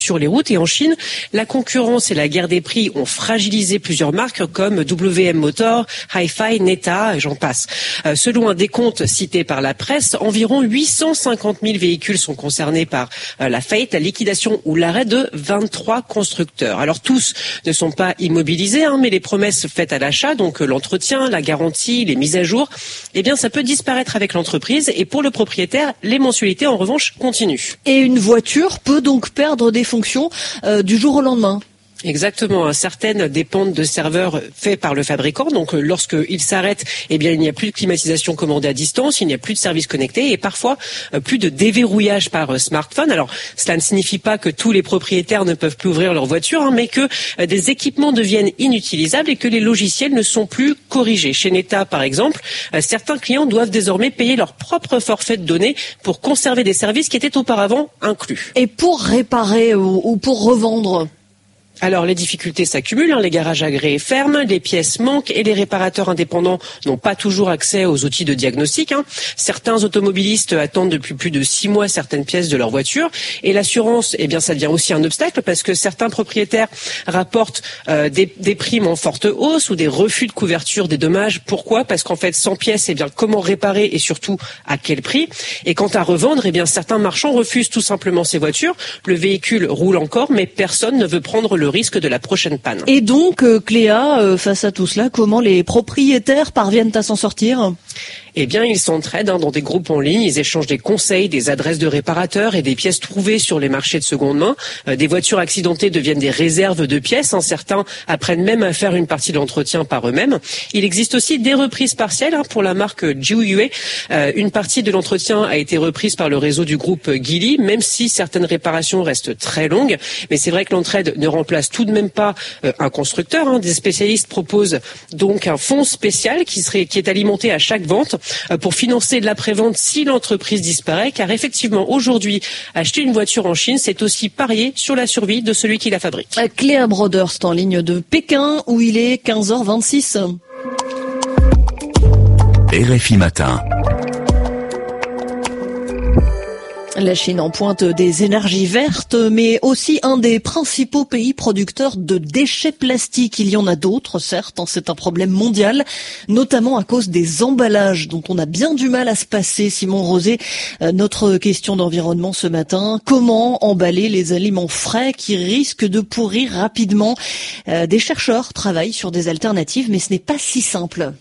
sur les routes. Et en Chine, la concurrence et la guerre des prix ont fragilisé plusieurs marques comme WM Motor, Hi-Fi, Neta, et j'en passe. Selon un décompte cité par la presse, environ 850 000 véhicules sont concernés par la faillite, la liquidation ou l'arrêt de 23 constructeurs. Alors tous ne sont pas immobilisés, mais les promesses faites à l'achat, donc l'entretien, la garantie, les mises à jour, eh bien ça peut disparaître avec l'entreprise. Et pour le propriétaire, les mensualités en revanche continuent. Et une voiture peut donc perdre des fonctions du jour au lendemain. Exactement. Certaines dépendent de serveurs faits par le fabricant. Donc, lorsqu'ils s'arrêtent, eh bien, il n'y a plus de climatisation commandée à distance, il n'y a plus de service connecté et parfois plus de déverrouillage par smartphone. Alors, cela ne signifie pas que tous les propriétaires ne peuvent plus ouvrir leur voiture, mais que des équipements deviennent inutilisables et que les logiciels ne sont plus corrigés. Chez Neta, par exemple, certains clients doivent désormais payer leur propre forfait de données pour conserver des services qui étaient auparavant inclus. Et pour réparer ou pour revendre ? Alors les difficultés s'accumulent, les garages agréés ferment, les pièces manquent et les réparateurs indépendants n'ont pas toujours accès aux outils de diagnostic. Certains automobilistes attendent depuis plus de 6 mois certaines pièces de leur voiture et l'assurance, eh bien ça devient aussi un obstacle parce que certains propriétaires rapportent des primes en forte hausse ou des refus de couverture des dommages. Pourquoi ? Parce qu'en fait sans pièces, eh bien comment réparer et surtout à quel prix ? Et quant à revendre, eh bien certains marchands refusent tout simplement ces voitures. Le véhicule roule encore, mais personne ne veut prendre le risque de la prochaine panne. Et donc, Cléa, face à tout cela, comment les propriétaires parviennent à s'en sortir ? Eh bien, ils s'entraident dans des groupes en ligne, ils échangent des conseils, des adresses de réparateurs et des pièces trouvées sur les marchés de seconde main. Des voitures accidentées deviennent des réserves de pièces. Certains apprennent même à faire une partie de l'entretien par eux-mêmes. Il existe aussi des reprises partielles pour la marque Jiuyue. Une partie de l'entretien a été reprise par le réseau du groupe Geely, même si certaines réparations restent très longues. Mais c'est vrai que l'entraide ne remplace tout de même pas un constructeur. Des spécialistes proposent donc un fonds spécial qui est alimenté à chaque vente pour financer de l'après-vente si l'entreprise disparaît, car effectivement aujourd'hui acheter une voiture en Chine c'est aussi parier sur la survie de celui qui la fabrique. Cléa Broderst en ligne de Pékin où il est 15h26. RFI Matin. La Chine en pointe des énergies vertes, mais aussi un des principaux pays producteurs de déchets plastiques. Il y en a d'autres, certes, c'est un problème mondial, notamment à cause des emballages dont on a bien du mal à se passer. Simon Rosé, notre question d'environnement ce matin, comment emballer les aliments frais qui risquent de pourrir rapidement ? Des chercheurs travaillent sur des alternatives, mais ce n'est pas si simple.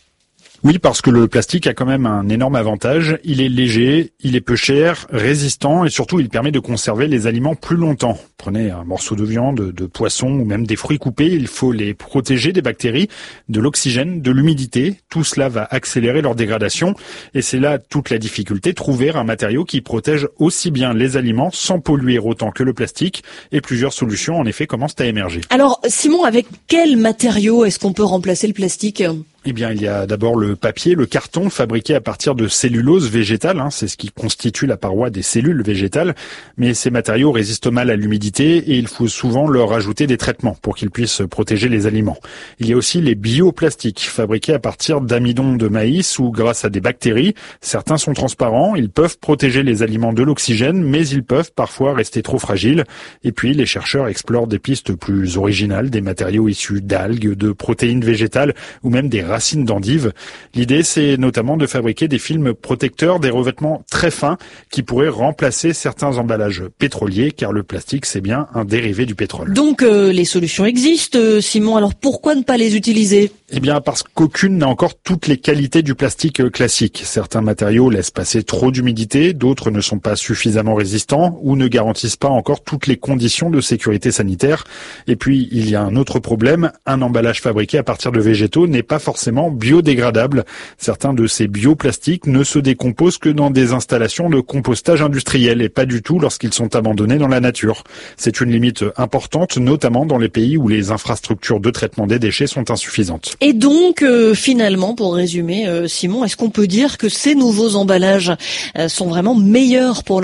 Oui, parce que le plastique a quand même un énorme avantage. Il est léger, il est peu cher, résistant et surtout il permet de conserver les aliments plus longtemps. Prenez un morceau de viande, de poisson ou même des fruits coupés, il faut les protéger des bactéries, de l'oxygène, de l'humidité. Tout cela va accélérer leur dégradation et c'est là toute la difficulté, trouver un matériau qui protège aussi bien les aliments sans polluer autant que le plastique et plusieurs solutions en effet commencent à émerger. Alors Simon, avec quel matériau est-ce qu'on peut remplacer le plastique ? Eh bien, il y a d'abord le papier, le carton, fabriqué à partir de cellulose végétale. C'est ce qui constitue la paroi des cellules végétales. Mais ces matériaux résistent mal à l'humidité et il faut souvent leur ajouter des traitements pour qu'ils puissent protéger les aliments. Il y a aussi les bioplastiques, fabriqués à partir d'amidon de maïs ou grâce à des bactéries. Certains sont transparents, ils peuvent protéger les aliments de l'oxygène, mais ils peuvent parfois rester trop fragiles. Et puis, les chercheurs explorent des pistes plus originales, des matériaux issus d'algues, de protéines végétales ou même des racines d'endives. L'idée, c'est notamment de fabriquer des films protecteurs, des revêtements très fins qui pourraient remplacer certains emballages pétroliers, car le plastique, c'est bien un dérivé du pétrole. Donc, les solutions existent, Simon. Alors, pourquoi ne pas les utiliser ? Eh bien, parce qu'aucune n'a encore toutes les qualités du plastique classique. Certains matériaux laissent passer trop d'humidité, d'autres ne sont pas suffisamment résistants ou ne garantissent pas encore toutes les conditions de sécurité sanitaire. Et puis, il y a un autre problème. Un emballage fabriqué à partir de végétaux n'est pas forcément biodégradable. Certains de ces bioplastiques ne se décomposent que dans des installations de compostage industriel et pas du tout lorsqu'ils sont abandonnés dans la nature. C'est une limite importante, notamment dans les pays où les infrastructures de traitement des déchets sont insuffisantes. Et donc, finalement, pour résumer, Simon, est-ce qu'on peut dire que ces nouveaux emballages sont vraiment meilleurs pour l'environnement ?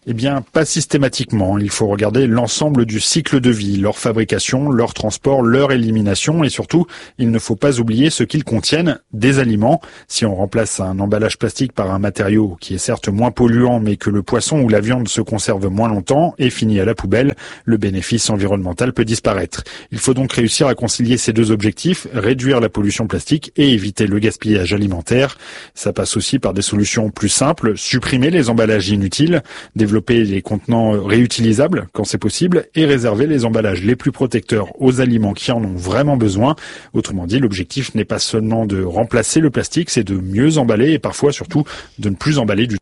Eh bien, pas systématiquement. Il faut regarder l'ensemble du cycle de vie, leur fabrication, leur transport, leur élimination et surtout, il ne faut pas oublier ce qu'ils contiennent, des aliments. Si on remplace un emballage plastique par un matériau qui est certes moins polluant mais que le poisson ou la viande se conserve moins longtemps et finit à la poubelle, le bénéfice environnemental peut disparaître. Il faut donc réussir à concilier ces deux objectifs, réduire la pollution plastique et éviter le gaspillage alimentaire. Ça passe aussi par des solutions plus simples, supprimer les emballages inutiles, développer les contenants réutilisables quand c'est possible et réserver les emballages les plus protecteurs aux aliments qui en ont vraiment besoin. Autrement dit, l'objectif n'est pas seulement de remplacer le plastique, c'est de mieux emballer et parfois surtout de ne plus emballer du tout.